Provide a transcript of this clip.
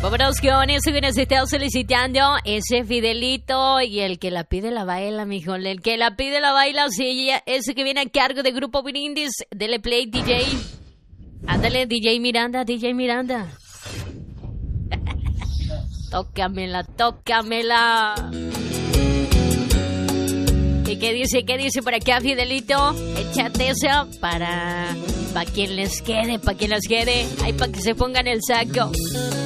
Vámonos con eso que nos está solicitando ese Fidelito y el que la pide la baila, mijo. El que la pide la baila, sí, ese que viene a cargo de Grupo Brindis. Dele play, DJ. Ándale, DJ Miranda, DJ Miranda. Tócamela, tócamela. ¿Y qué dice por acá, Fidelito? Échate eso para quien les quede, para quien les quede. Ay, para que se pongan el saco.